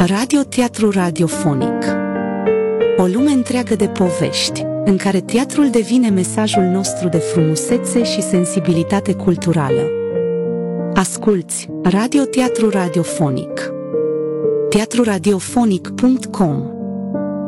Radioteatru radiofonic. O lume întreagă de povești, în care teatrul devine mesajul nostru de frumusețe și sensibilitate culturală. Asculți Radioteatru radiofonic. teatruradiofonic.com